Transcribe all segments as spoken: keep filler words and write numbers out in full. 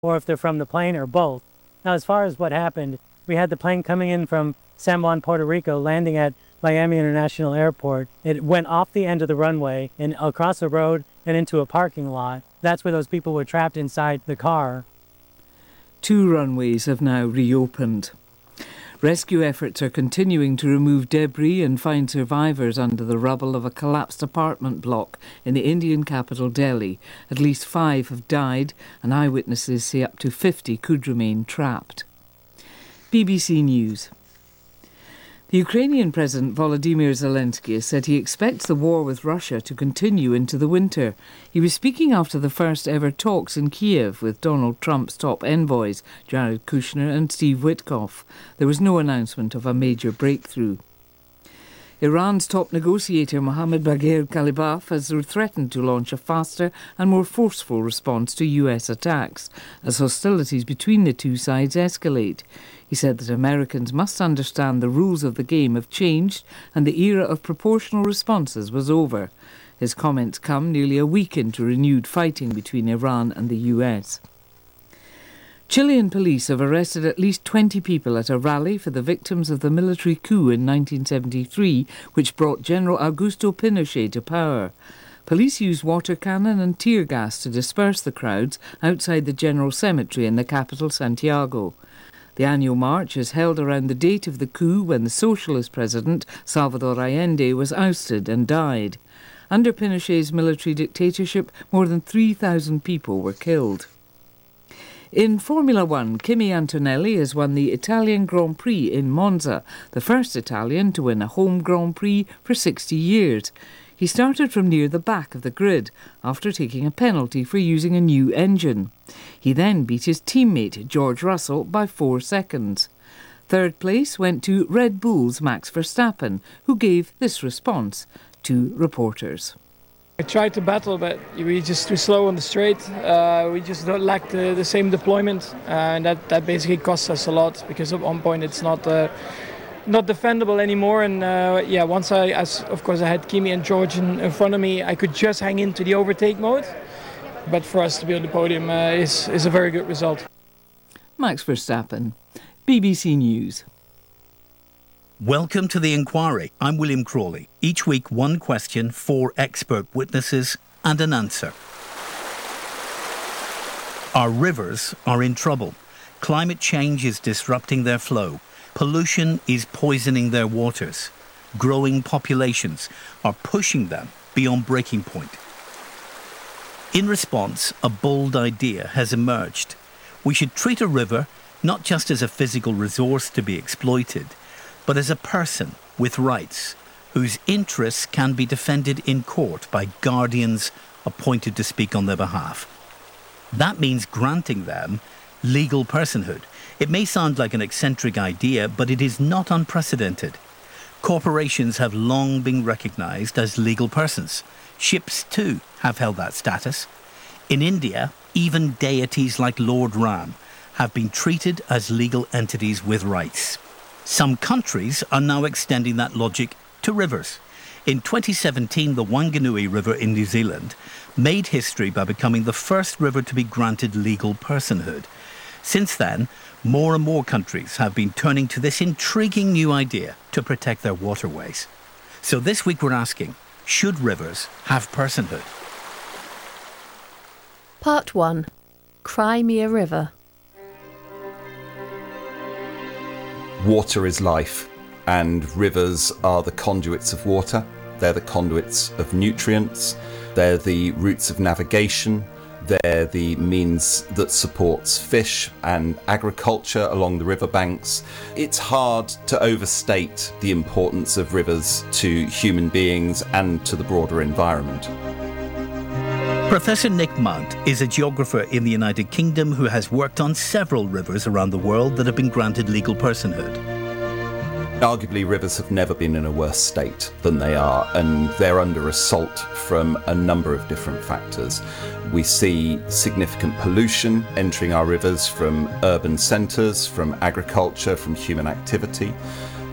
or if they're from the plane, or both. Now, as far as what happened, we had the plane coming in from San Juan, Puerto Rico, landing at Miami International Airport. It went off the end of the runway and across the road and into a parking lot. That's where those people were trapped inside the car. Two runways have now reopened. Rescue efforts are continuing to remove debris and find survivors under the rubble of a collapsed apartment block in the Indian capital Delhi. At least five have died, and eyewitnesses say up to fifty could remain trapped. B B C News. The Ukrainian President Volodymyr Zelensky has said he expects the war with Russia to continue into the winter. He was speaking after the first ever talks in Kiev with Donald Trump's top envoys, Jared Kushner and Steve Witkoff. There was no announcement of a major breakthrough. Iran's top negotiator Mohammad Bagher Khalibaf has threatened to launch a faster and more forceful response to U S attacks as hostilities between the two sides escalate. He said that Americans must understand the rules of the game have changed and the era of proportional responses was over. His comments come nearly a week into renewed fighting between Iran and the U S. Chilean police have arrested at least twenty people at a rally for the victims of the military coup in nineteen seventy-three, which brought General Augusto Pinochet to power. Police used water cannon and tear gas to disperse the crowds outside the General Cemetery in the capital, Santiago. The annual march is held around the date of the coup when the socialist president, Salvador Allende, was ousted and died. Under Pinochet's military dictatorship, more than three thousand people were killed. In Formula One, Kimi Antonelli has won the Italian Grand Prix in Monza, the first Italian to win a home Grand Prix for sixty years. He started from near the back of the grid after taking a penalty for using a new engine. He then beat his teammate George Russell by four seconds. Third place went to Red Bull's Max Verstappen, who gave this response to reporters. I tried to battle, but we just too slow on the straight. Uh, we just don't lack the, the same deployment, uh, and that, that basically costs us a lot because at one point it's not uh, not defendable anymore. And uh, yeah, once I, as of course, I had Kimi and George in, in front of me, I could just hang into the overtake mode. But for us to be on the podium uh, is is a very good result. Max Verstappen, B B C News. Welcome to The Inquiry. I'm William Crawley. Each week, one question, four expert witnesses and an answer. Our rivers are in trouble. Climate change is disrupting their flow. Pollution is poisoning their waters. Growing populations are pushing them beyond breaking point. In response, a bold idea has emerged. We should treat a river not just as a physical resource to be exploited, but as a person with rights, whose interests can be defended in court by guardians appointed to speak on their behalf. That means granting them legal personhood. It may sound like an eccentric idea, but it is not unprecedented. Corporations have long been recognized as legal persons. Ships, too, have held that status. In India, even deities like Lord Ram have been treated as legal entities with rights. Some countries are now extending that logic to rivers. In twenty seventeen, the Wanganui River in New Zealand made history by becoming the first river to be granted legal personhood. Since then, more and more countries have been turning to this intriguing new idea to protect their waterways. So this week we're asking, should rivers have personhood? Part one. Cry Me a River. Water is life, and rivers are the conduits of water. They're the conduits of nutrients. They're the routes of navigation. They're the means that supports fish and agriculture along the riverbanks. It's hard to overstate the importance of rivers to human beings and to the broader environment. Professor Nick Mount is a geographer in the United Kingdom who has worked on several rivers around the world that have been granted legal personhood. Arguably, rivers have never been in a worse state than they are, and they're under assault from a number of different factors. We see significant pollution entering our rivers from urban centres, from agriculture, from human activity.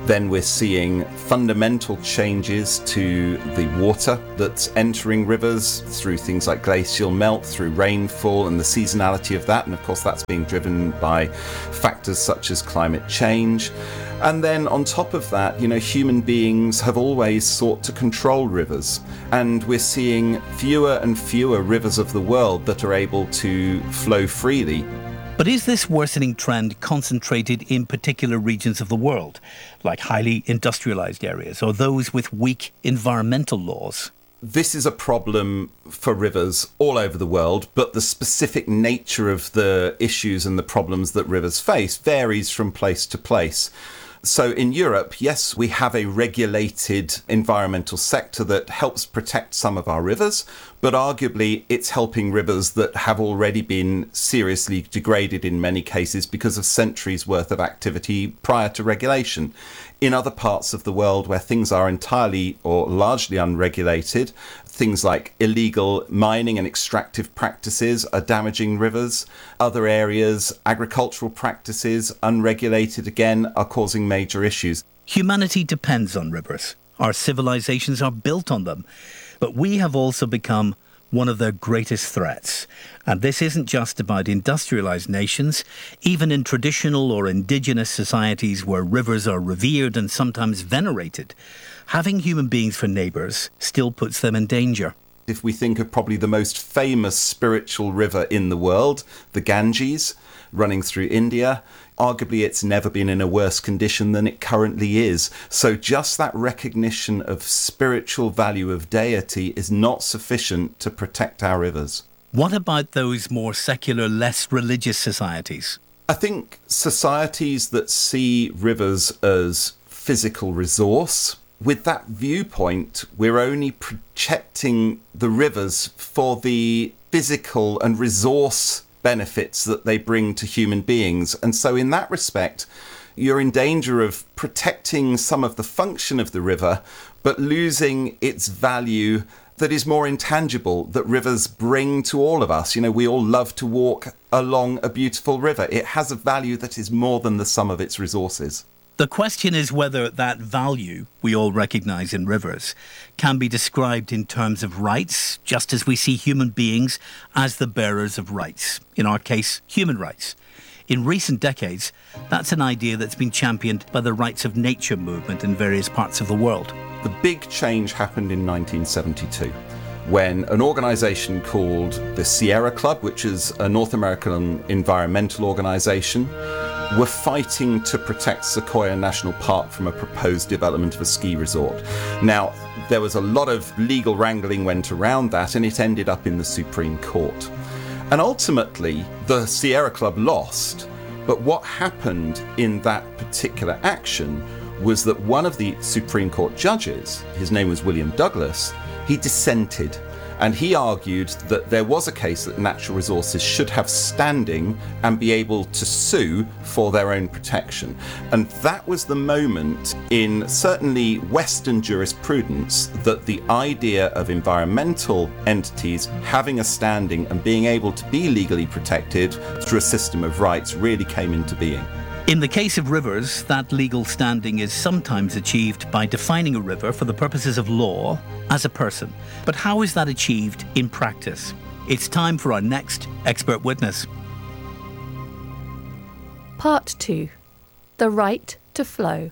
Then we're seeing fundamental changes to the water that's entering rivers through things like glacial melt, through rainfall and the seasonality of that. And of course, that's being driven by factors such as climate change. And then on top of that, you know, human beings have always sought to control rivers. And we're seeing fewer and fewer rivers of the world that are able to flow freely. But is this worsening trend concentrated in particular regions of the world, like highly industrialized areas or those with weak environmental laws? This is a problem for rivers all over the world, but the specific nature of the issues and the problems that rivers face varies from place to place. So in Europe, yes, we have a regulated environmental sector that helps protect some of our rivers, but arguably it's helping rivers that have already been seriously degraded in many cases because of centuries worth of activity prior to regulation. In other parts of the world where things are entirely or largely unregulated, things like illegal mining and extractive practices are damaging rivers. Other areas, agricultural practices, unregulated again, are causing major issues. Humanity depends on rivers. Our civilizations are built on them. But we have also become one of their greatest threats. And this isn't just about industrialized nations. Even in traditional or indigenous societies where rivers are revered and sometimes venerated, having human beings for neighbours still puts them in danger. If we think of probably the most famous spiritual river in the world, the Ganges, running through India, arguably it's never been in a worse condition than it currently is. So just that recognition of spiritual value of deity is not sufficient to protect our rivers. What about those more secular, less religious societies? I think societies that see rivers as physical resource, with that viewpoint, we're only protecting the rivers for the physical and resource benefits that they bring to human beings. And so in that respect, you're in danger of protecting some of the function of the river, but losing its value that is more intangible, that rivers bring to all of us. You know, we all love to walk along a beautiful river. It has a value that is more than the sum of its resources. The question is whether that value we all recognise in rivers can be described in terms of rights, just as we see human beings as the bearers of rights, in our case, human rights. In recent decades, that's an idea that's been championed by the rights of nature movement in various parts of the world. The big change happened in nineteen seventy-two. When an organisation called the Sierra Club, which is a North American environmental organisation, were fighting to protect Sequoia National Park from a proposed development of a ski resort. Now, there was a lot of legal wrangling went around that, and it ended up in the Supreme Court. And ultimately, the Sierra Club lost. But what happened in that particular action was that one of the Supreme Court judges, his name was William Douglas, he dissented, and he argued that there was a case that natural resources should have standing and be able to sue for their own protection. And that was the moment in certainly Western jurisprudence that the idea of environmental entities having a standing and being able to be legally protected through a system of rights really came into being. In the case of rivers, that legal standing is sometimes achieved by defining a river for the purposes of law as a person. But how is that achieved in practice? It's time for our next expert witness. Part two. The right to flow.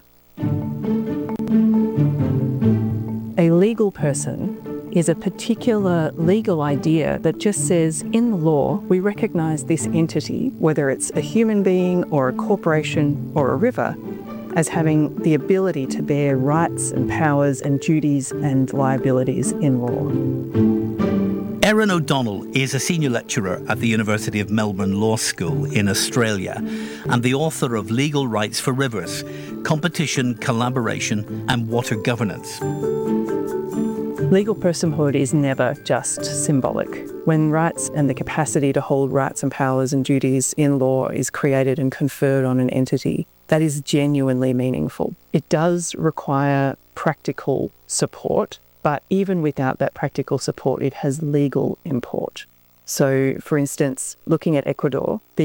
A legal person is a particular legal idea that just says, in the law, we recognise this entity, whether it's a human being or a corporation or a river, as having the ability to bear rights and powers and duties and liabilities in law. Erin O'Donnell is a senior lecturer at the University of Melbourne Law School in Australia and the author of Legal Rights for Rivers, Competition, Collaboration and Water Governance. Legal personhood is never just symbolic. When rights and the capacity to hold rights and powers and duties in law is created and conferred on an entity, that is genuinely meaningful. It does require practical support, but even without that practical support, it has legal import. So, for instance, looking at Ecuador, the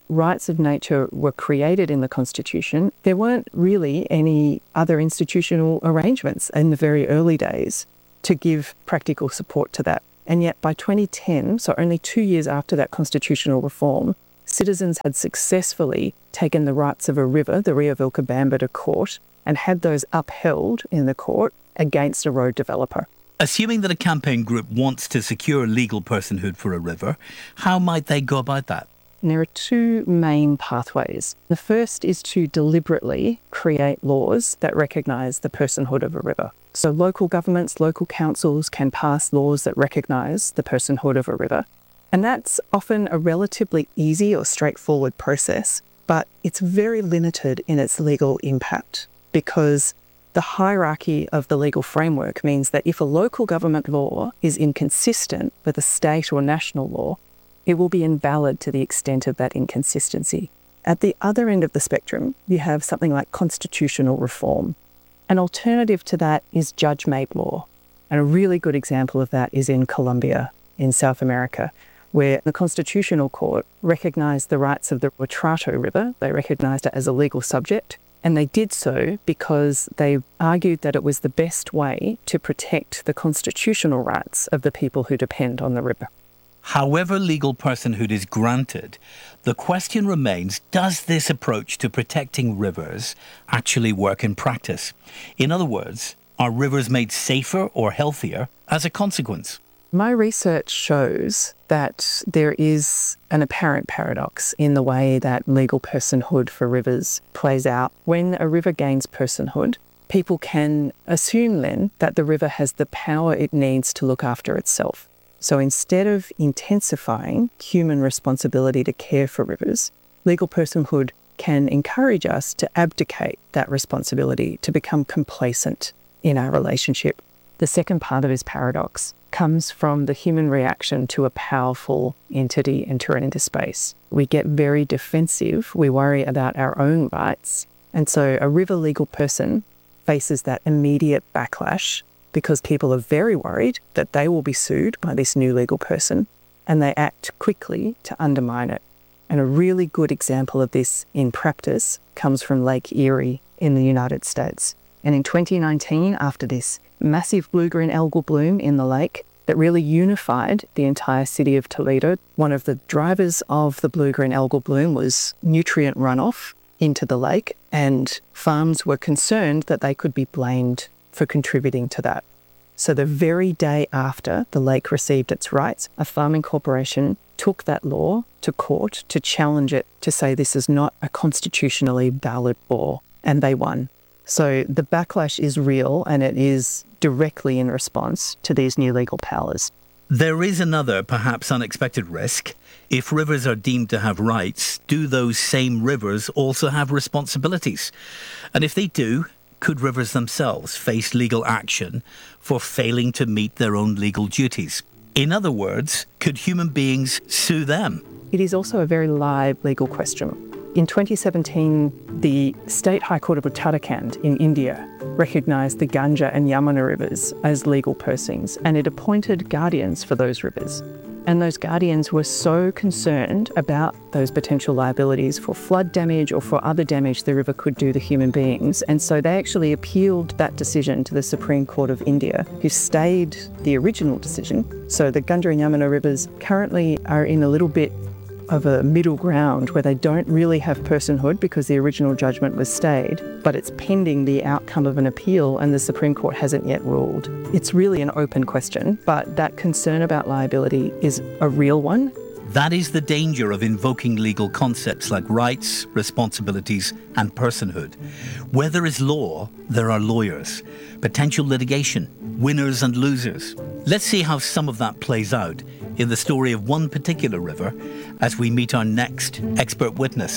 rights of nature were created in the Constitution, there weren't really any other institutional arrangements in the very early days to give practical support to that. And yet by twenty ten, so only two years after that constitutional reform, citizens had successfully taken the rights of a river, the Rio Vilcabamba, to court and had those upheld in the court against a road developer. Assuming that a campaign group wants to secure legal personhood for a river, how might they go about that? And there are two main pathways. The first is to deliberately create laws that recognise the personhood of a river. So local governments, local councils can pass laws that recognise the personhood of a river. And that's often a relatively easy or straightforward process, but it's very limited in its legal impact because the hierarchy of the legal framework means that if a local government law is inconsistent with a state or national law, it will be invalid to the extent of that inconsistency. At the other end of the spectrum, you have something like constitutional reform. An alternative to that is judge-made law. And a really good example of that is in Colombia, in South America, where the Constitutional Court recognised the rights of the Retrato River. They recognised it as a legal subject, and they did so because they argued that it was the best way to protect the constitutional rights of the people who depend on the river. However legal personhood is granted, the question remains, does this approach to protecting rivers actually work in practice? In other words, are rivers made safer or healthier as a consequence? My research shows that there is an apparent paradox in the way that legal personhood for rivers plays out. When a river gains personhood, people can assume then that the river has the power it needs to look after itself. So instead of intensifying human responsibility to care for rivers, legal personhood can encourage us to abdicate that responsibility, to become complacent in our relationship. The second part of this paradox comes from the human reaction to a powerful entity entering into space. We get very defensive. We worry about our own rights. And so a river legal person faces that immediate backlash because people are very worried that they will be sued by this new legal person, and they act quickly to undermine it. And a really good example of this in practice comes from Lake Erie in the United States. And in twenty nineteen, after this massive blue-green algal bloom in the lake that really unified the entire city of Toledo, one of the drivers of the blue-green algal bloom was nutrient runoff into the lake, and farms were concerned that they could be blamed for contributing to that. So the very day after the lake received its rights, a farming corporation took that law to court to challenge it, to say this is not a constitutionally valid law, and they won. So the backlash is real, and it is directly in response to these new legal powers. There is another, perhaps unexpected risk. If rivers are deemed to have rights, do those same rivers also have responsibilities? And if they do, could rivers themselves face legal action for failing to meet their own legal duties? In other words, could human beings sue them? It is also a very live legal question. In twenty seventeen, the State High Court of Uttarakhand in India recognised the Ganga and Yamuna rivers as legal persons, and it appointed guardians for those rivers. And those guardians were so concerned about those potential liabilities for flood damage or for other damage the river could do to human beings. And so they actually appealed that decision to the Supreme Court of India, who stayed the original decision. So the Ganga and Yamuna rivers currently are in a little bit of a middle ground where they don't really have personhood because the original judgment was stayed, but it's pending the outcome of an appeal and the Supreme Court hasn't yet ruled. It's really an open question, but that concern about liability is a real one. That is the danger of invoking legal concepts like rights, responsibilities, and personhood. Where there is law, there are lawyers, potential litigation, winners and losers. Let's see how some of that plays out in the story of one particular river as we meet our next expert witness.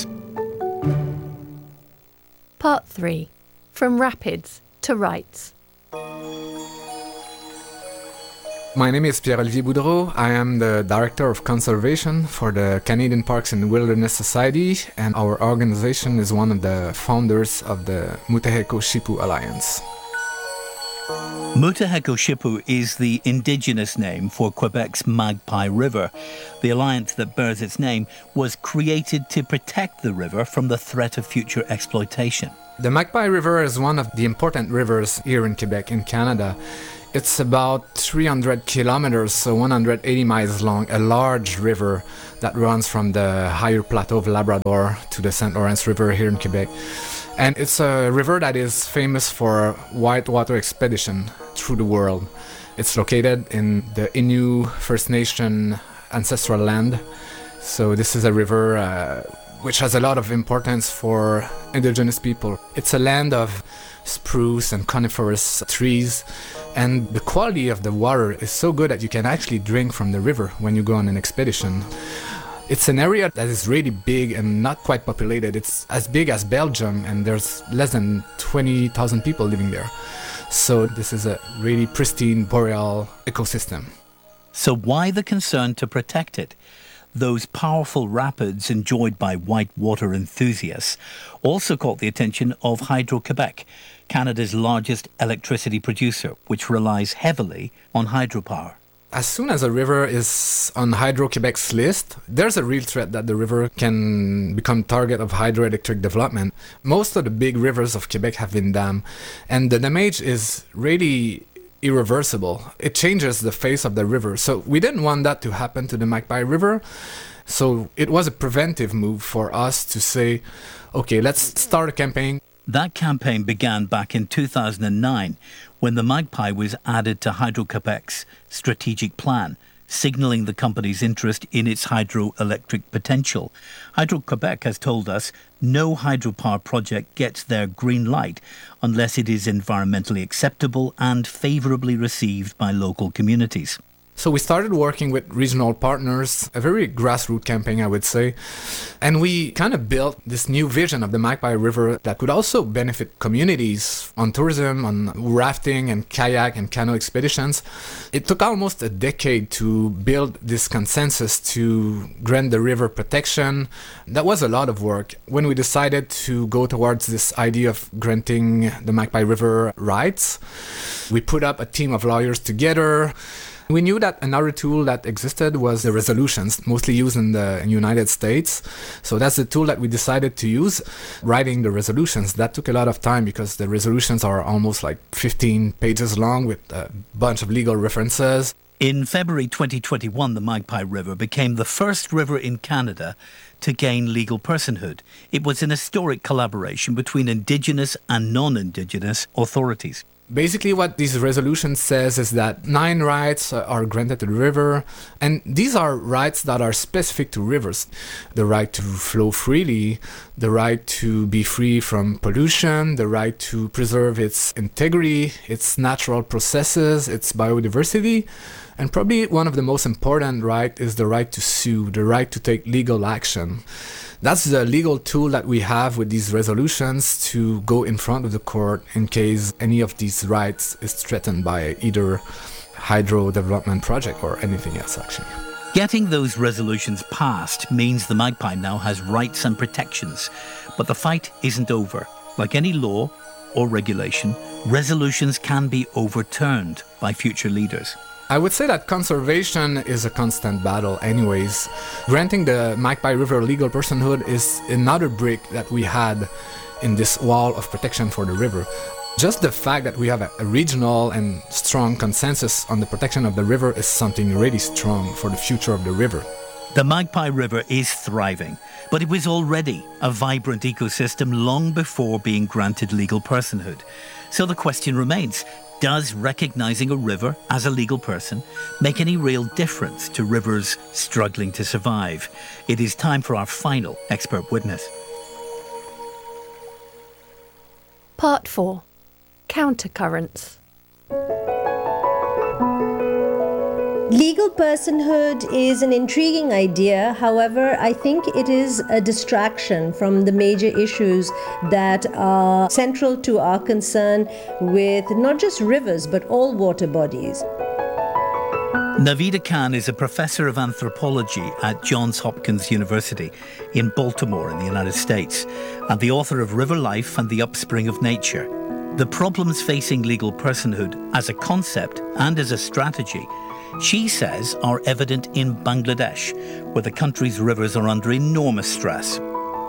Part three. From rapids to rights. My name is Pierre-Olivier Boudreau. I am the Director of Conservation for the Canadian Parks and Wilderness Society, and our organization is one of the founders of the Muteheko Shipu Alliance. Mutahekoshipu is the indigenous name for Quebec's Magpie River. The alliance that bears its name was created to protect the river from the threat of future exploitation. The Magpie River is one of the important rivers here in Quebec, in Canada. It's about three hundred kilometers, so one hundred eighty miles long, a large river that runs from the higher plateau of Labrador to the Saint Lawrence River here in Quebec. And it's a river that is famous for whitewater expedition through the world. It's located in the Innu First Nation ancestral land. So this is a river uh, which has a lot of importance for indigenous people. It's a land of spruce and coniferous trees, and the quality of the water is so good that you can actually drink from the river when you go on an expedition. It's an area that is really big and not quite populated. It's as big as Belgium, and there's less than twenty thousand people living there. So this is a really pristine boreal ecosystem. So why the concern to protect it? Those powerful rapids enjoyed by whitewater enthusiasts also caught the attention of Hydro-Quebec, Canada's largest electricity producer, which relies heavily on hydropower. As soon as a river is on Hydro-Quebec's list, there's a real threat that the river can become target of hydroelectric development. Most of the big rivers of Quebec have been dammed, and the damage is really irreversible. It changes the face of the river. So we didn't want that to happen to the Magpie River. So it was a preventive move for us to say, okay, let's start a campaign. That campaign began back in two thousand nine when the Magpie was added to Hydro-Quebec's strategic plan, signalling the company's interest in its hydroelectric potential. Hydro-Quebec has told us no hydropower project gets their green light unless it is environmentally acceptable and favourably received by local communities. So we started working with regional partners, a very grassroots campaign, I would say. And we kind of built this new vision of the Magpie River that could also benefit communities on tourism, on rafting and kayak and canoe expeditions. It took almost a decade to build this consensus to grant the river protection. That was a lot of work. When we decided to go towards this idea of granting the Magpie River rights, we put up a team of lawyers together. We knew that another tool that existed was the resolutions, mostly used in the United States. So that's the tool that we decided to use, writing the resolutions. That took a lot of time because the resolutions are almost like fifteen pages long with a bunch of legal references. In February twenty twenty-one, the Magpie River became the first river in Canada to gain legal personhood. It was an historic collaboration between Indigenous and non-Indigenous authorities. Basically, what this resolution says is that nine rights are granted to the river, and these are rights that are specific to rivers. The right to flow freely, the right to be free from pollution, the right to preserve its integrity, its natural processes, its biodiversity, and probably one of the most important rights is the right to sue, the right to take legal action. That's the legal tool that we have with these resolutions to go in front of the court in case any of these rights is threatened by either hydro development project or anything else, actually. Getting those resolutions passed means the Magpie now has rights and protections. But the fight isn't over. Like any law or regulation, resolutions can be overturned by future leaders. I would say that conservation is a constant battle anyways. Granting the Magpie River legal personhood is another brick that we had in this wall of protection for the river. Just the fact that we have a, a regional and strong consensus on the protection of the river is something really strong for the future of the river. The Magpie River is thriving, but it was already a vibrant ecosystem long before being granted legal personhood. So the question remains, does recognizing a river as a legal person make any real difference to rivers struggling to survive? It is time for our final expert witness. Part four. Countercurrents. Legal personhood is an intriguing idea. However, I think it is a distraction from the major issues that are central to our concern with not just rivers, but all water bodies. Navita Khan is a professor of anthropology at Johns Hopkins University in Baltimore in the United States, and the author of River Life and the Upspring of Nature. The problems facing legal personhood as a concept and as a strategy, she says, are evident in Bangladesh, where the country's rivers are under enormous stress.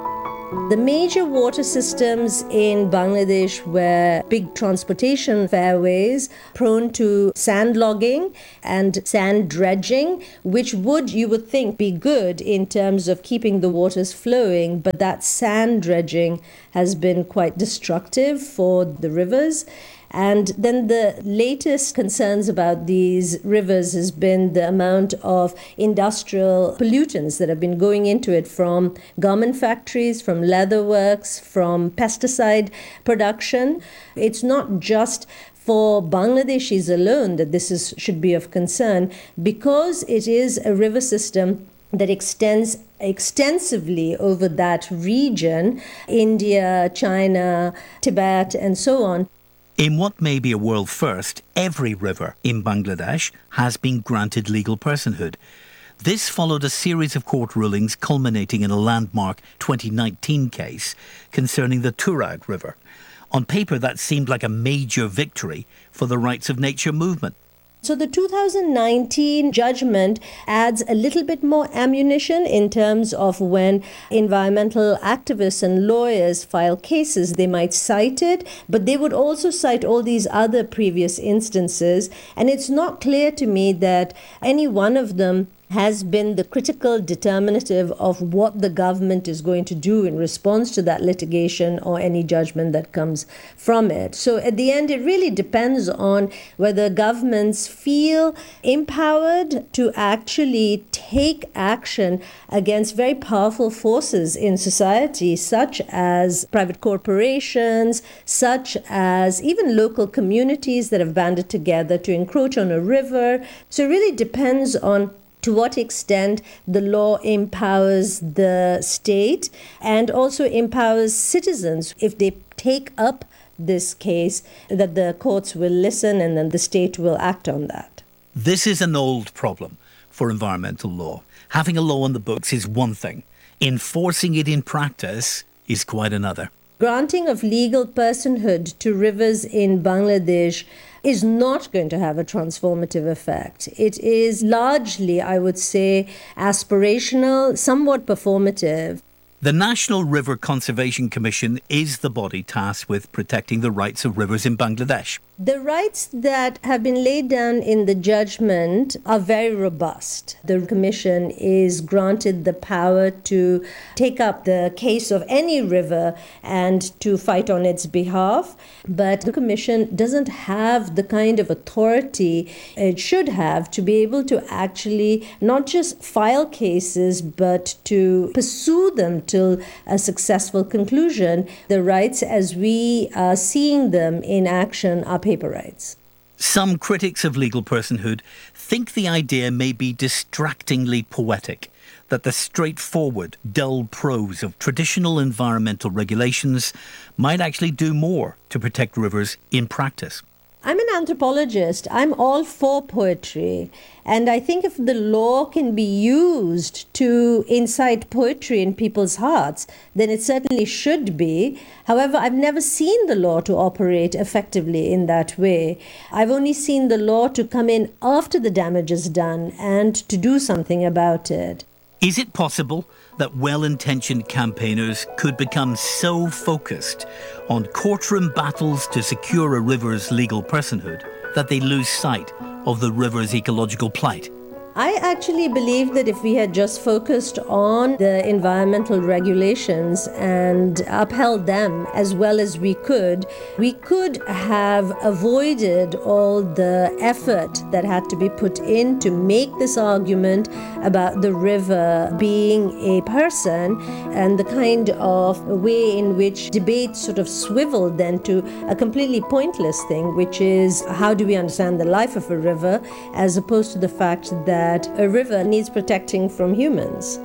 The major water systems in Bangladesh were big transportation fairways prone to sand logging and sand dredging, which would, you would think, be good in terms of keeping the waters flowing, but that sand dredging has been quite destructive for the rivers. And then the latest concerns about these rivers has been the amount of industrial pollutants that have been going into it from garment factories, from leather works, from pesticide production. It's not just for Bangladeshis alone that this is, should be of concern, because it is a river system that extends extensively over that region, India, China, Tibet, and so on. In what may be a world first, every river in Bangladesh has been granted legal personhood. This followed a series of court rulings culminating in a landmark twenty nineteen case concerning the Turag River. On paper, that seemed like a major victory for the rights of nature movement. So the two thousand nineteen judgment adds a little bit more ammunition in terms of when environmental activists and lawyers file cases, they might cite it, but they would also cite all these other previous instances. And it's not clear to me that any one of them has been the critical determinative of what the government is going to do in response to that litigation or any judgment that comes from it. So at the end, it really depends on whether governments feel empowered to actually take action against very powerful forces in society, such as private corporations, such as even local communities that have banded together to encroach on a river. So it really depends on to what extent the law empowers the state and also empowers citizens. If they take up this case, that the courts will listen and then the state will act on that. This is an old problem for environmental law. Having a law on the books is one thing. Enforcing it in practice is quite another. Granting of legal personhood to rivers in Bangladesh is not going to have a transformative effect. It is largely, I would say, aspirational, somewhat performative. The National River Conservation Commission is the body tasked with protecting the rights of rivers in Bangladesh. The rights that have been laid down in the judgment are very robust. The Commission is granted the power to take up the case of any river and to fight on its behalf, but the Commission doesn't have the kind of authority it should have to be able to actually not just file cases, but to pursue them till a successful conclusion. The rights as we are seeing them in action are paper rights. Some critics of legal personhood think the idea may be distractingly poetic, that the straightforward, dull prose of traditional environmental regulations might actually do more to protect rivers in practice. I'm an anthropologist. I'm all for poetry. And I think if the law can be used to incite poetry in people's hearts, then it certainly should be. However, I've never seen the law to operate effectively in that way. I've only seen the law to come in after the damage is done and to do something about it. Is it possible that well-intentioned campaigners could become so focused on courtroom battles to secure a river's legal personhood that they lose sight of the river's ecological plight? I actually believe that if we had just focused on the environmental regulations and upheld them as well as we could, we could have avoided all the effort that had to be put in to make this argument about the river being a person and the kind of way in which debate sort of swiveled then to a completely pointless thing, which is how do we understand the life of a river, as opposed to the fact that that a river needs protecting from humans.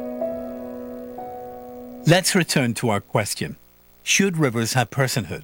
Let's return to our question. Should rivers have personhood?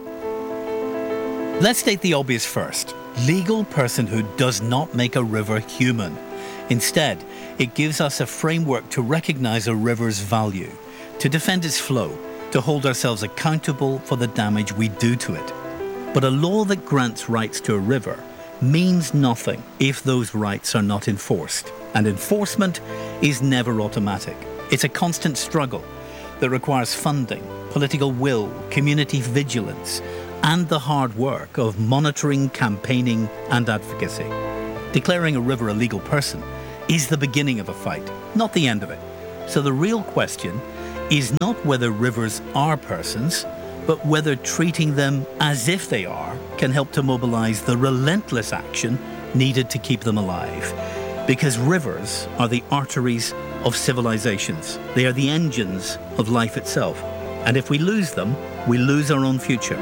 Let's state the obvious first. Legal personhood does not make a river human. Instead, it gives us a framework to recognize a river's value, to defend its flow, to hold ourselves accountable for the damage we do to it. But a law that grants rights to a river means nothing if those rights are not enforced. And enforcement is never automatic. It's a constant struggle that requires funding, political will, community vigilance, and the hard work of monitoring, campaigning, and advocacy. Declaring a river a legal person is the beginning of a fight, not the end of it. So the real question is not whether rivers are persons, but whether treating them as if they are can help to mobilize the relentless action needed to keep them alive. Because rivers are the arteries of civilizations. They are the engines of life itself. And if we lose them, we lose our own future.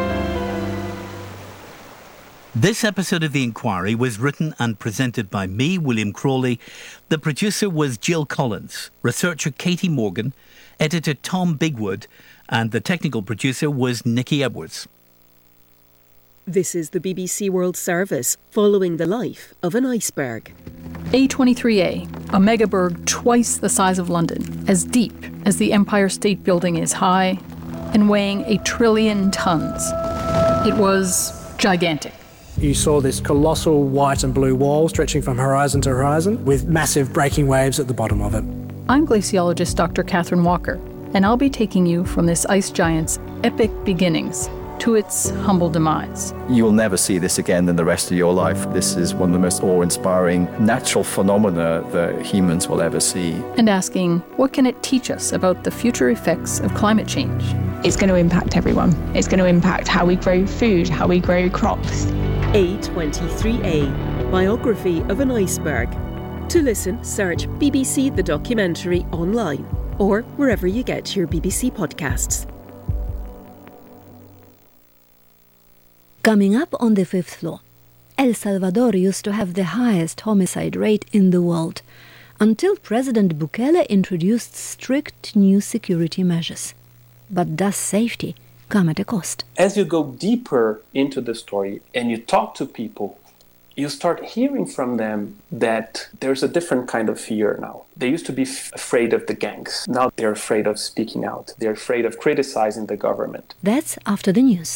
This episode of The Inquiry was written and presented by me, William Crawley. The producer was Jill Collins, researcher Katie Morgan, editor Tom Bigwood, and the technical producer was Nikki Edwards. This is the B B C World Service, following the life of an iceberg. A twenty-three A, a megaberg twice the size of London, as deep as the Empire State Building is high, and weighing a trillion tons. It was gigantic. You saw this colossal white and blue wall stretching from horizon to horizon, with massive breaking waves at the bottom of it. I'm glaciologist Doctor Catherine Walker, and I'll be taking you from this ice giant's epic beginnings to its humble demise. You will never see this again in the rest of your life. This is one of the most awe-inspiring natural phenomena that humans will ever see. And asking, what can it teach us about the future effects of climate change? It's going to impact everyone. It's going to impact how we grow food, how we grow crops. A twenty-three A, biography of an iceberg. To listen, search B B C The Documentary online or wherever you get your B B C podcasts. Coming up on the fifth floor, El Salvador used to have the highest homicide rate in the world until President Bukele introduced strict new security measures. But does safety come at a cost? As you go deeper into the story and you talk to people, you start hearing from them that there's a different kind of fear now. They used to be f- afraid of the gangs. Now they're afraid of speaking out. They're afraid of criticizing the government. That's after the news.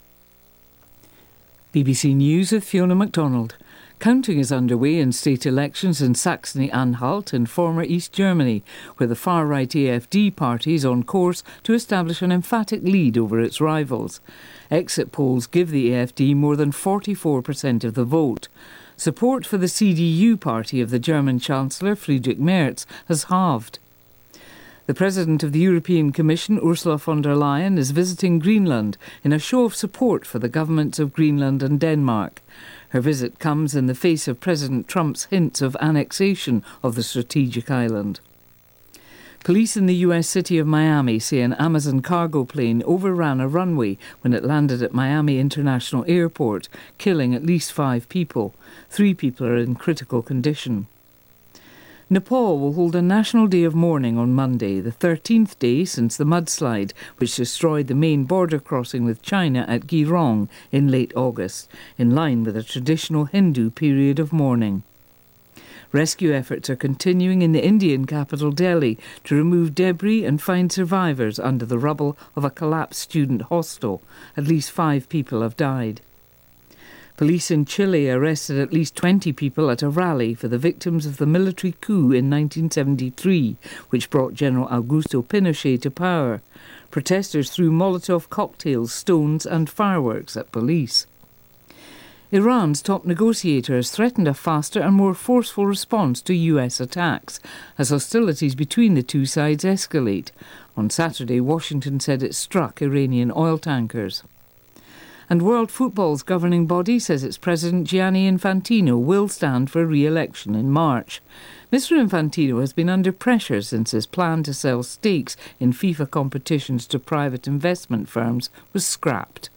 B B C News with Fiona MacDonald. Counting is underway in state elections in Saxony-Anhalt in former East Germany, where the far-right A F D party is on course to establish an emphatic lead over its rivals. Exit polls give the A F D more than forty-four percent of the vote. Support for the C D U party of the German Chancellor Friedrich Merz has halved. The President of the European Commission, Ursula von der Leyen, is visiting Greenland in a show of support for the governments of Greenland and Denmark. Her visit comes in the face of President Trump's hints of annexation of the strategic island. Police in the U S city of Miami say an Amazon cargo plane overran a runway when it landed at Miami International Airport, killing at least five people. Three people are in critical condition. Nepal will hold a national day of mourning on Monday, the thirteenth day since the mudslide which destroyed the main border crossing with China at Girong in late August, in line with a traditional Hindu period of mourning. Rescue efforts are continuing in the Indian capital Delhi to remove debris and find survivors under the rubble of a collapsed student hostel. At least five people have died. Police in Chile arrested at least twenty people at a rally for the victims of the military coup in nineteen seventy-three, which brought General Augusto Pinochet to power. Protesters threw Molotov cocktails, stones and fireworks at police. Iran's top negotiator has threatened a faster and more forceful response to U S attacks as hostilities between the two sides escalate. On Saturday, Washington said it struck Iranian oil tankers. And World Football's governing body says its president Gianni Infantino will stand for re-election in March. Mister Infantino has been under pressure since his plan to sell stakes in FIFA competitions to private investment firms was scrapped.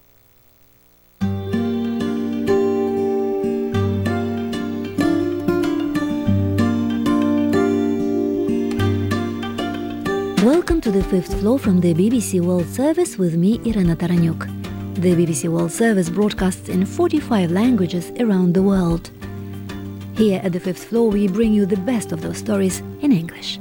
Welcome to the fifth floor from the B B C World Service with me, Irena Taranyuk. The B B C World Service broadcasts in forty-five languages around the world. Here at the fifth floor we bring you the best of those stories in English.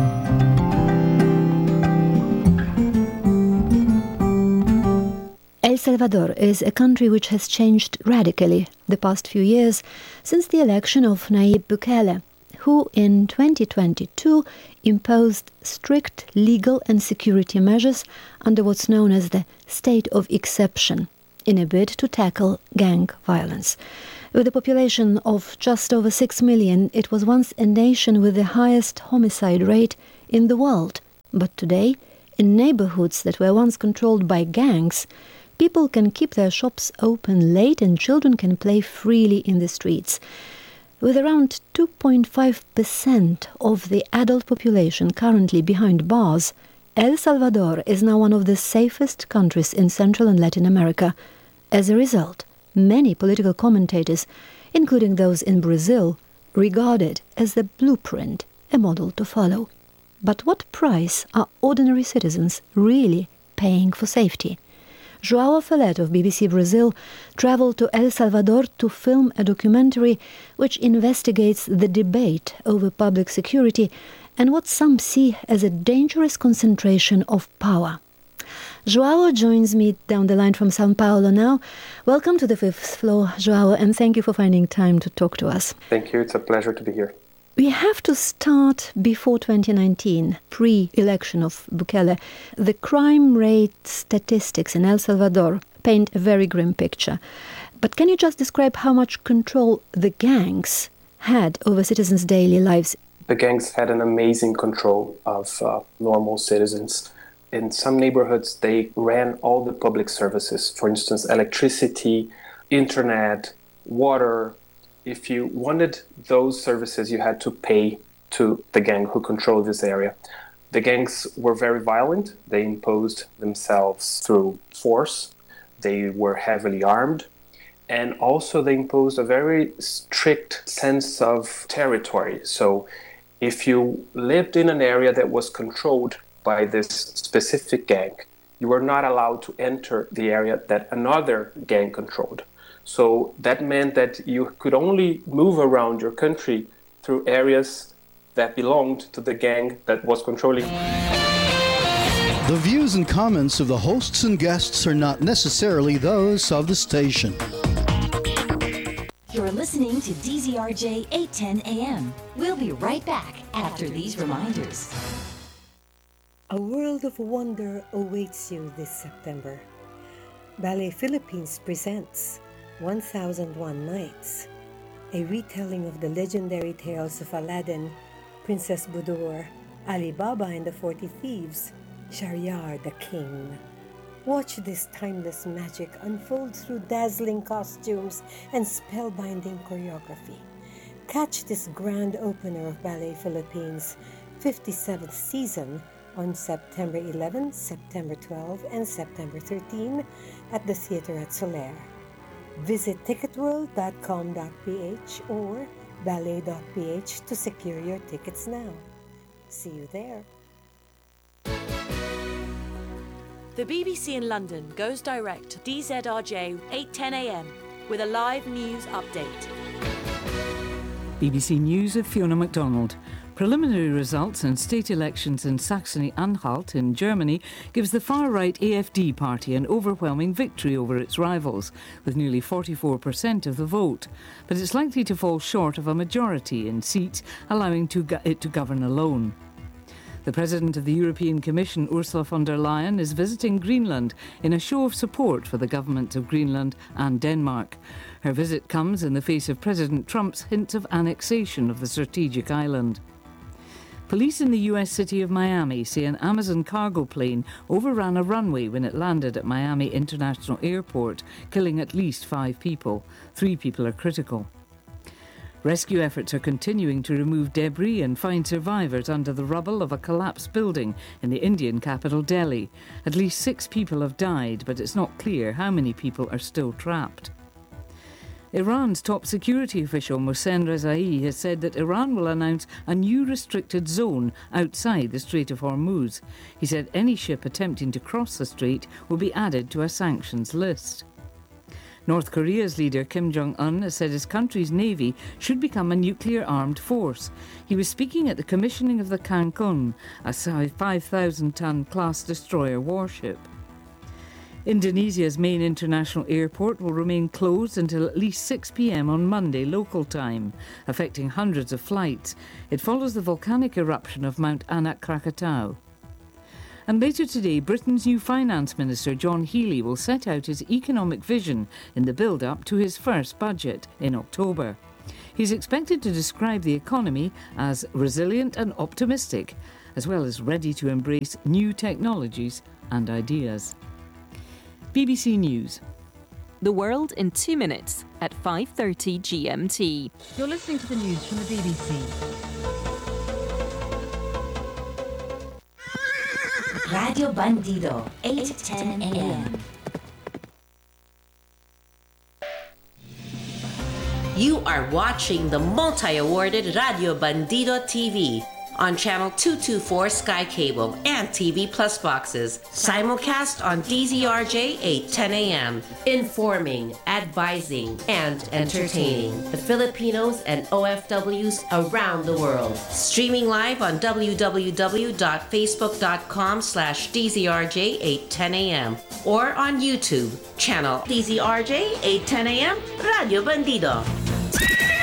El Salvador is a country which has changed radically the past few years since the election of Nayib Bukele, who in twenty twenty-two imposed strict legal and security measures under what's known as the state of exception in a bid to tackle gang violence. With a population of just over six million, it was once a nation with the highest homicide rate in the world. But today, in neighborhoods that were once controlled by gangs, people can keep their shops open late and children can play freely in the streets. With around two point five percent of the adult population currently behind bars, El Salvador is now one of the safest countries in Central and Latin America. As a result, many political commentators, including those in Brazil, regard it as the blueprint, a model to follow. But what price are ordinary citizens really paying for safety? João Felete of B B C Brazil travelled to El Salvador to film a documentary which investigates the debate over public security and what some see as a dangerous concentration of power. João joins me down the line from São Paulo now. Welcome to the Fifth Floor, João, and thank you for finding time to talk to us. Thank you. It's a pleasure to be here. We have to start before twenty nineteen, pre-election of Bukele. The crime rate statistics in El Salvador paint a very grim picture. But can you just describe how much control the gangs had over citizens' daily lives? The gangs had an amazing control of uh, normal citizens. In some neighborhoods, they ran all the public services, for instance, electricity, internet, water. If you wanted those services, you had to pay to the gang who controlled this area. The gangs were very violent. They imposed themselves through force. They were heavily armed. And also they imposed a very strict sense of territory. So if you lived in an area that was controlled by this specific gang, you were not allowed to enter the area that another gang controlled. So that meant that you could only move around your country through areas that belonged to the gang that was controlling. The views and comments of the hosts and guests are not necessarily those of the station. You're listening to D Z R J eight ten A M. We'll be right back after these reminders. A world of wonder awaits you this September. Ballet Philippines presents one thousand one Nights, a retelling of the legendary tales of Aladdin, Princess Budur, Ali Baba and the Forty Thieves, Shahryar the King. Watch this timeless magic unfold through dazzling costumes and spellbinding choreography. Catch this grand opener of Ballet Philippines' fifty-seventh season on September eleventh, September twelfth, and September thirteenth at the Theatre at Soler. Visit ticket world dot com dot p h or ballet dot p h to secure your tickets now. See you there. The B B C in London goes direct to D Z R J eight ten A M with a live news update. B B C News with Fiona MacDonald. Preliminary results in state elections in Saxony-Anhalt in Germany gives the far-right A F D party an overwhelming victory over its rivals, with nearly forty-four percent of the vote. But it's likely to fall short of a majority in seats, allowing to go- it to govern alone. The President of the European Commission, Ursula von der Leyen, is visiting Greenland in a show of support for the governments of Greenland and Denmark. Her visit comes in the face of President Trump's hint of annexation of the strategic island. Police in the U S city of Miami say an Amazon cargo plane overran a runway when it landed at Miami International Airport, killing at least five people. Three people are critical. Rescue efforts are continuing to remove debris and find survivors under the rubble of a collapsed building in the Indian capital, Delhi. At least six people have died, but it's not clear how many people are still trapped. Iran's top security official Mohsen Rezaei has said that Iran will announce a new restricted zone outside the Strait of Hormuz. He said any ship attempting to cross the strait will be added to a sanctions list. North Korea's leader Kim Jong-un has said his country's navy should become a nuclear-armed force. He was speaking at the commissioning of the Cancun, a five thousand ton class destroyer warship. Indonesia's main international airport will remain closed until at least six p m on Monday local time, affecting hundreds of flights. It follows the volcanic eruption of Mount Anak Krakatau. And later today, Britain's new Finance Minister John Healey will set out his economic vision in the build-up to his first budget in October. He's expected to describe the economy as resilient and optimistic, as well as ready to embrace new technologies and ideas. B B C News. The world in two minutes at five thirty G M T. You're listening to the news from the B B C. Radio Bandido, eight ten a m. You are watching the multi-awarded Radio Bandido T V on channel two twenty-four Sky Cable and T V Plus boxes. Simulcast on D Z R J eight ten a m. Informing, advising, and entertaining the Filipinos and O F Ws around the world. Streaming live on w w w dot facebook dot com slash D Z R J eight ten a m or on YouTube, channel D Z R J eight ten a m Radio Bandido.